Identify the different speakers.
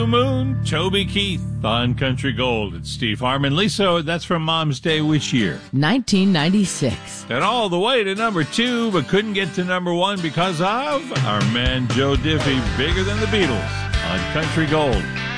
Speaker 1: Moon, Toby Keith on Country Gold. It's Steve Harmon. Lisa, that's from Mom's Day which year?
Speaker 2: 1996.
Speaker 1: And all the way to number 2, but couldn't get to number 1 because of our man Joe Diffie, Bigger Than the Beatles on Country Gold.